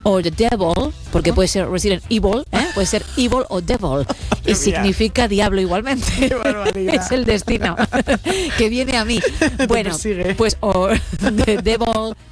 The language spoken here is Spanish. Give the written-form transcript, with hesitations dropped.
o the devil, porque puede ser Resident Evil, puede ser evil o devil, y significa diablo igualmente. Es el destino que viene a mí. Bueno, pues o the devil,